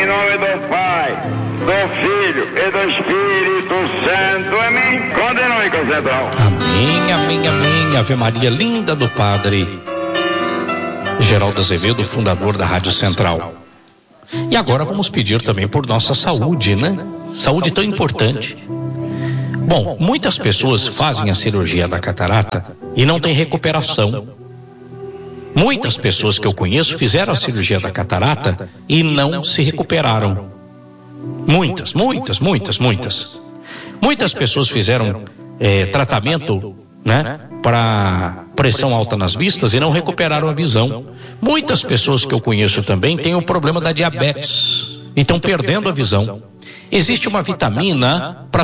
Em nome do Pai, do Filho e do Espírito Santo. Amém. Continue com o Central. Amém, amém, amém. Ave Maria linda do Padre Geraldo Azevedo, fundador da Rádio Central. E agora vamos pedir também por nossa saúde, né? Saúde tão importante. Bom, muitas pessoas fazem a cirurgia da catarata e não tem recuperação. Muitas pessoas que eu conheço fizeram a cirurgia da catarata e não se recuperaram. Muitas. Muitas pessoas fizeram tratamento, né, para pressão alta nas vistas e não recuperaram a visão. Muitas pessoas que eu conheço também têm o problema da diabetes e estão perdendo a visão. Existe uma vitamina para